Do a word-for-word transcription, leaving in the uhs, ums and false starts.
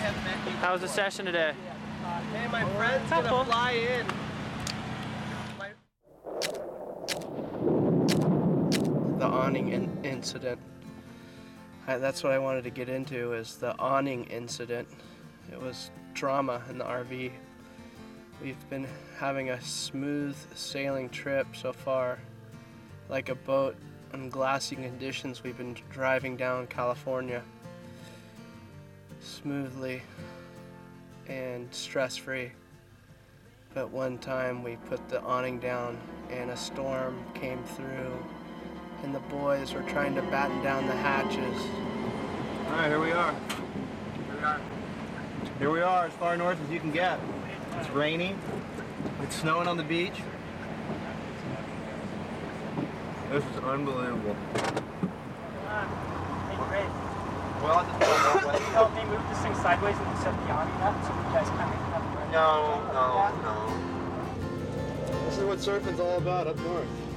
How was the session today? Hey, my friend's gonna Couple. fly in. My... The awning in incident. I, that's what I wanted to get into, is the awning incident. It was drama in the R V. We've been having a smooth sailing trip so far, like a boat in glassy conditions. We've been driving down California smoothly and stress-free. But one time we put the awning down and a storm came through and the boys were trying to batten down the hatches. All right, here we are. Here we are. Here we are, as far north as you can get. It's raining. It's snowing on the beach. This is unbelievable. Uh, hey, Ray, Well, I'll just go that way. can you help me move this thing sideways and set the awning up so you guys kind of have a No, no, no. This is what surfing's all about up north.